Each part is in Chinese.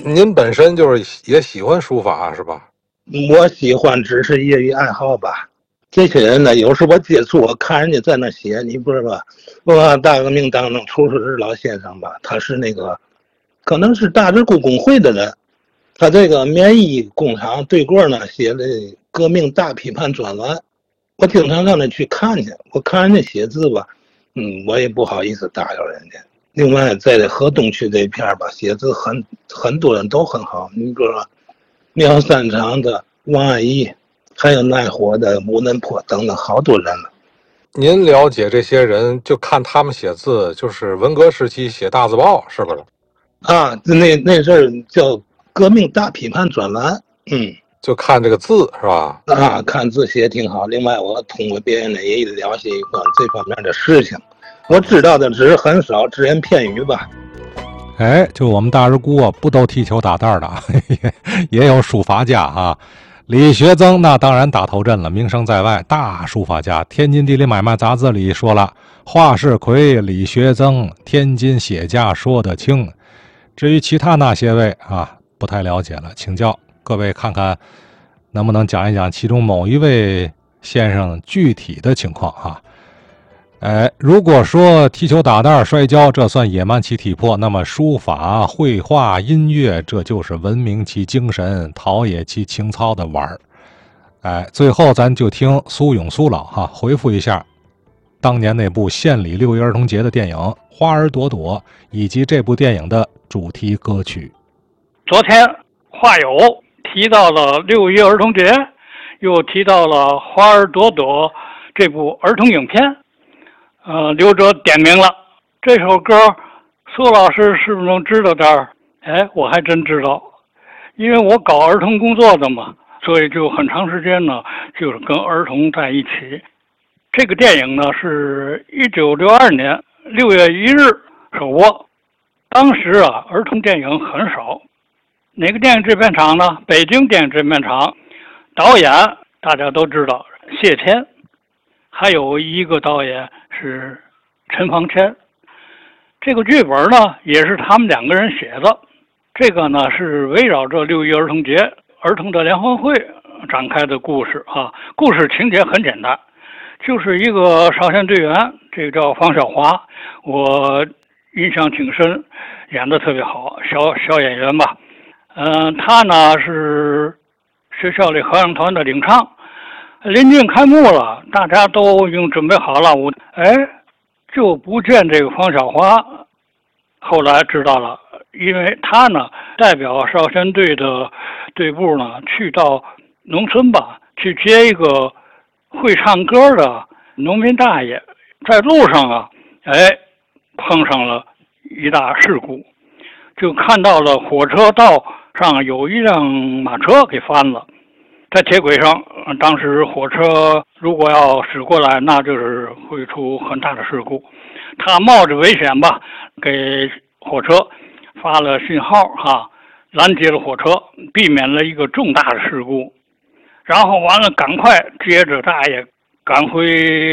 您本身就是也喜欢书法是吧？ 我喜欢只是业余爱好吧。这些人呢，有时我接触，我看人家在那写，你不知道吧？我大革命当中褚士之老先生吧，他是那个可能是大直沽工会的人，他这个棉衣工厂对过呢写的革命大批判专栏，我经常上那去看去，我看人家写字吧，我也不好意思打扰人家。另外，在这河东区这片吧，写字很多人都很好，你比如说苗三厂的王安忆，还有奈火的吴嫩坡等等，好多人了。 您了解这些人，就看他们写字，就是文革时期写大字报，是不是？ 啊，那阵儿叫革命大批判专栏， 就看这个字是吧？ 啊，看字写挺好。另外，我通过别人呢也了解一个这方面的事情，我知道的只是很少，只言片语吧。 哎，就我们大日姑啊，不都踢球打蛋的，也有书法家啊。李学增那当然打头阵了，名声在外，大书法家。天津地理买卖杂志里说了，华世奎、李学增，天津写家说得清。至于其他那些位啊，不太了解了，请教各位看看，能不能讲一讲其中某一位先生具体的情况啊？如果说踢球打蛋摔跤这算野蛮其体魄，那么书法绘画音乐这就是文明其精神，陶冶其情操的玩儿。最后咱就听苏勇苏老回复一下当年那部献礼6一儿童节的电影《花儿朵朵》以及这部电影的主题歌曲。 昨天话友提到了6一儿童节，又提到了《花儿朵朵》这部儿童影片。刘哲点名了这首歌，苏老师是不是能知道点儿？我还真知道，因为我搞儿童工作的嘛，所以就很长时间呢，就是跟儿童在一起。这个电影呢是1962年6月1日首播，当时啊，儿童电影很少。哪个电影制片厂呢？北京电影制片厂，导演大家都知道谢天，还有一个导演是陈方谦。这个剧本呢也是他们2个人写的。这个呢是围绕着6一儿童节儿童的联欢会展开的故事故事情节很简单，就是一个少先队员，这个叫方小华，我印象挺深，演得特别好，小演员吧。他呢是学校里合唱团的领唱。临近开幕了，大家都已经准备好了，就不见这个方小华。后来知道了，因为他呢代表少先队的队部呢去到农村吧，去接一个会唱歌的农民大爷，在路上啊碰上了一大事故，就看到了火车道上有一辆马车给翻了，在铁轨上，当时火车如果要驶过来，那就是会出很大的事故。他冒着危险吧，给火车发了信号拦截了火车，避免了一个重大的事故。然后完了，赶快接着大爷赶回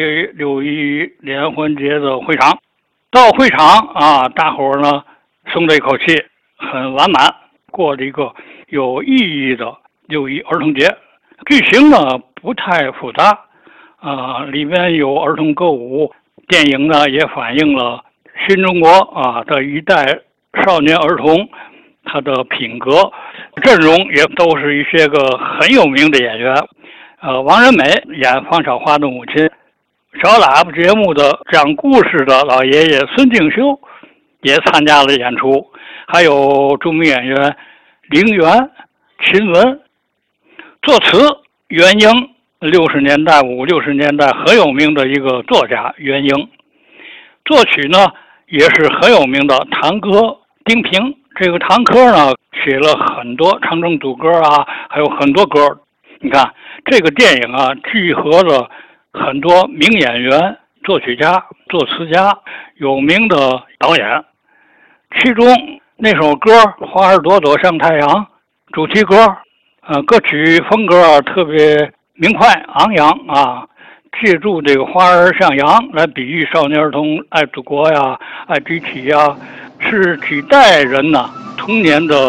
6一联欢节的会场。到会场大伙儿呢松了一口气，很完满，过了一个有意义的6一儿童节。剧情呢不太复杂，里面有儿童歌舞，电影呢也反映了新中国的一代少年儿童他的品格，阵容也都是一些个很有名的演员。王仁美演方小花的母亲，小喇叭节目的讲故事的老爷爷孙敬修也参加了演出，还有著名演员林元、秦雯。作词袁英，60年代50、60年代很有名的一个作家袁英。作曲呢也是很有名的堂哥丁平。这个堂哥呢写了很多长征组歌还有很多歌。你看这个电影聚合了很多名演员、作曲家、作词家、有名的导演。其中那首歌《花儿朵朵像太阳》主题歌，歌曲风格特别明快昂扬借助这个花儿像羊来比喻少年儿童爱祖国爱集体是几代人童年的